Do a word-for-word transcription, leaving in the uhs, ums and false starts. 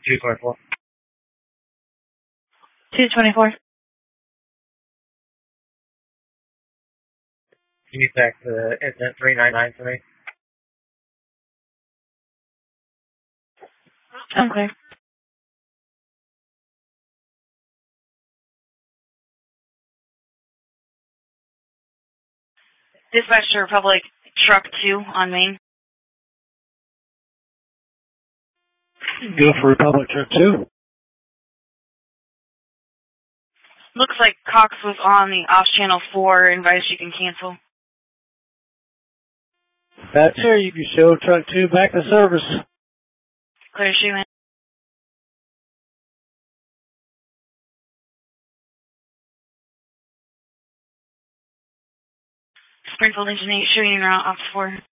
two twenty-four. two twenty-four. Can you text uh, incident three nine nine for me? Okay. Dispatch to Republic Truck two on Main. Go for Republic Truck two. Looks like Cox was on the off channel four. Advice you can cancel. That's here. You can show Truck two back to service. Clear shoe in. Springfield Engine eight shooting around off four.